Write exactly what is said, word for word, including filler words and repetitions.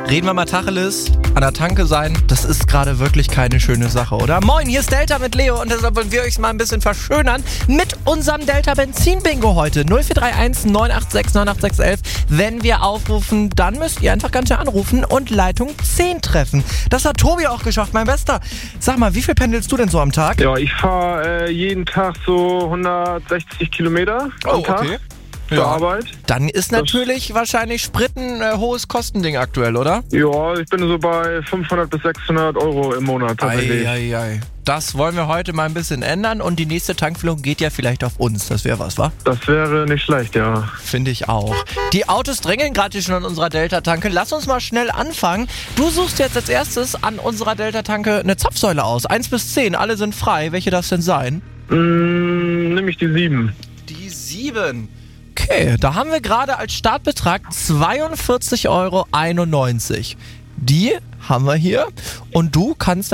Reden wir mal Tacheles. An der Tanke sein, das ist gerade wirklich keine schöne Sache, oder? Moin, hier ist Delta mit Leo und deshalb wollen wir euch mal ein bisschen verschönern mit unserem Delta Benzin Bingo heute. null vier drei eins neun acht sechs neun acht sechs eins. Wenn wir aufrufen, dann müsst ihr einfach ganz schnell anrufen und Leitung zehn treffen. Das hat Tobi auch geschafft, mein Bester. Sag mal, wie viel pendelst du denn so am Tag? Ja, ich fahre äh, jeden Tag so hundertsechzig Kilometer am Oh, Tag. okay. Zur Ja. Arbeit. Dann ist natürlich das wahrscheinlich Sprit ein äh, hohes Kostending aktuell, oder? Ja, ich bin so bei fünfhundert bis sechshundert Euro im Monat tatsächlich. Ei, ei, ei. Das wollen wir heute mal ein bisschen ändern und die nächste Tankfüllung geht ja vielleicht auf uns. Das wäre was, wa? Das wäre nicht schlecht, ja. Finde ich auch. Die Autos drängeln gerade hier schon an unserer Delta-Tanke. Lass uns mal schnell anfangen. Du suchst jetzt als erstes an unserer Delta-Tanke eine Zapfsäule aus. eins bis zehn, alle sind frei. Welche darf es denn sein? Mm, nehme ich die sieben. Die sieben. Okay, da haben wir gerade als Startbetrag zweiundvierzig Euro einundneunzig. Die haben wir hier und du kannst